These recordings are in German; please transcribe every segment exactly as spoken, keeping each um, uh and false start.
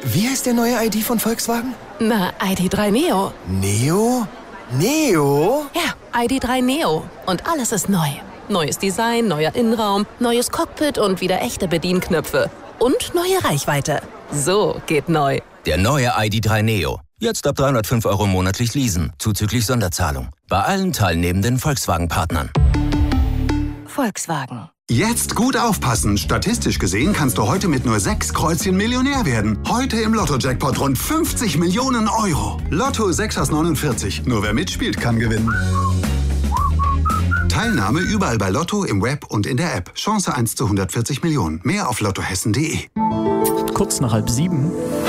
Wie heißt der neue I D von Volkswagen? Na, I D drei Neo. Neo? Neo? Ja, I D drei Neo. Und alles ist neu. Neues Design, neuer Innenraum, neues Cockpit und wieder echte Bedienknöpfe. Und neue Reichweite. So geht neu. Der neue I D drei Neo. Jetzt ab dreihundertfünf Euro monatlich leasen, zuzüglich Sonderzahlung. Bei allen teilnehmenden Volkswagen-Partnern. Volkswagen. Jetzt gut aufpassen. Statistisch gesehen kannst du heute mit nur sechs Kreuzchen Millionär werden. Heute im Lotto-Jackpot rund fünfzig Millionen Euro. Lotto sechs aus neunundvierzig. Nur wer mitspielt, kann gewinnen. Teilnahme überall bei Lotto, im Web und in der App. Chance eins zu hundertvierzig Millionen. Mehr auf lottohessen punkt de. Kurz nach halb sieben.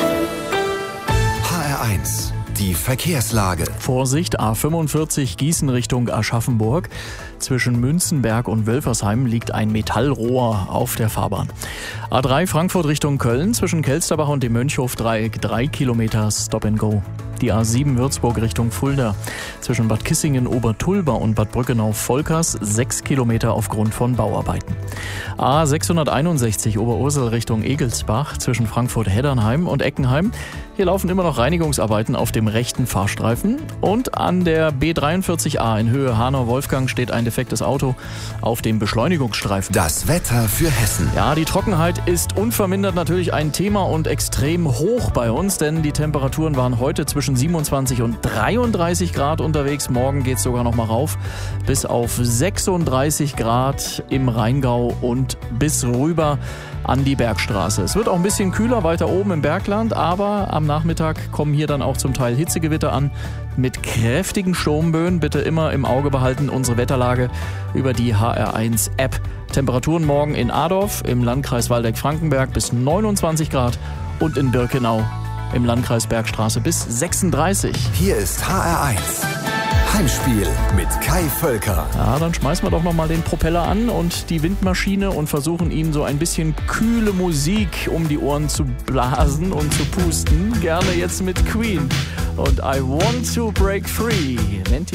H R eins. Die Verkehrslage. Vorsicht, A fünfundvierzig Gießen Richtung Aschaffenburg. Zwischen Münzenberg und Wölfersheim liegt ein Metallrohr auf der Fahrbahn. A drei Frankfurt Richtung Köln. Zwischen Kelsterbach und dem Mönchhof-Dreieck drei Kilometer Stop and Go. Die A sieben Würzburg Richtung Fulda. Zwischen Bad Kissingen, Obertulba und Bad Brückenau-Volkers sechs Kilometer aufgrund von Bauarbeiten. A sechshunderteinundsechzig Oberursel Richtung Egelsbach. Zwischen Frankfurt-Heddernheim und Eckenheim. Hier laufen immer noch Reinigungsarbeiten auf dem rechten Fahrstreifen. Und an der B dreiundvierzig A in Höhe Hanau-Wolfgang steht ein defektes Auto auf dem Beschleunigungsstreifen. Das Wetter für Hessen. Ja, die Trockenheit ist unvermindert natürlich ein Thema und extrem hoch bei uns, denn die Temperaturen waren heute zwischen siebenundzwanzig und dreiunddreißig Grad unterwegs. Morgen geht es sogar noch mal rauf bis auf sechsunddreißig Grad im Rheingau und bis rüber an die Bergstraße. Es wird auch ein bisschen kühler weiter oben im Bergland, aber am Nachmittag kommen hier dann auch zum Teil Hitzegewitter an mit kräftigen Sturmböen. Bitte immer im Auge behalten unsere Wetterlage über die H R eins App. Temperaturen morgen in Adorf im Landkreis Waldeck-Frankenberg bis neunundzwanzig Grad und in Birkenau im Landkreis Bergstraße bis sechsunddreißig. Hier ist H R eins. Heimspiel mit Kai Völker. Ja, dann schmeißen wir doch nochmal den Propeller an und die Windmaschine und versuchen ihm so ein bisschen kühle Musik um die Ohren zu blasen und zu pusten. Gerne jetzt mit Queen und I Want to Break Free. Venti-